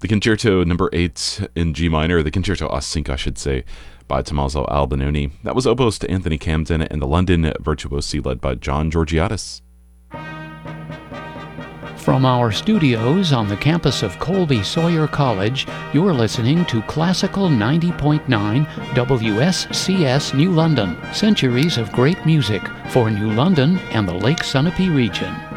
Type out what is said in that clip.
The Concerto number 8 in G minor, the Concerto Os 5, I should say, by Tommaso Albinoni. That was oboes to Anthony Camden and the London Virtuosi led by John Georgiadis. From our studios on the campus of Colby Sawyer College, you're listening to Classical 90.9 WSCS New London, centuries of great music for New London and the Lake Sunapee region.